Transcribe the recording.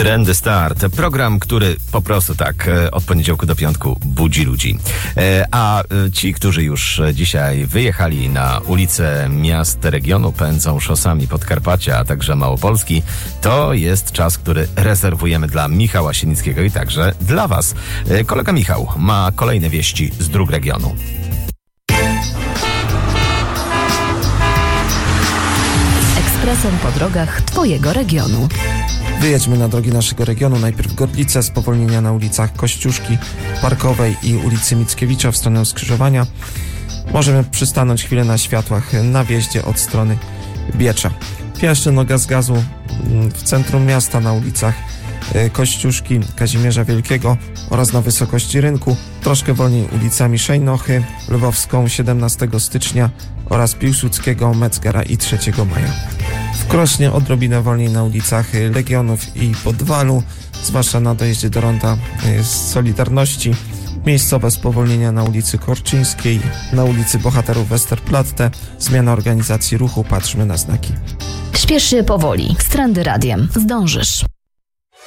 Trendy Start. Program, który po prostu tak od poniedziałku do piątku budzi ludzi. A ci, którzy już dzisiaj wyjechali na ulice miast regionu, pędzą szosami Podkarpacia, a także Małopolski, to jest czas, który rezerwujemy dla Michała Sienickiego i także dla Was. Kolega Michał ma kolejne wieści z dróg regionu. Ekspresem po drogach Twojego regionu. Wyjedźmy na drogi naszego regionu. Najpierw Gorlice, spowolnienia na ulicach Kościuszki, Parkowej i ulicy Mickiewicza w stronę skrzyżowania. Możemy przystanąć chwilę na światłach na wjeździe od strony Biecza. Pieszczyn gaz gazu w centrum miasta na ulicach Kościuszki, Kazimierza Wielkiego oraz na wysokości rynku. Troszkę wolniej ulicami Szejnochy, Lwowską 17 stycznia oraz Piłsudskiego, Metzgera i 3 maja. W Krośnie odrobinę wolniej na ulicach Legionów i Podwalu, zwłaszcza na dojeździe do ronda Solidarności. Miejscowe spowolnienia na ulicy Korczyńskiej, na ulicy Bohaterów Westerplatte. Zmiana organizacji ruchu, patrzmy na znaki. Śpiesz się powoli. Z Trendy Radiem zdążysz.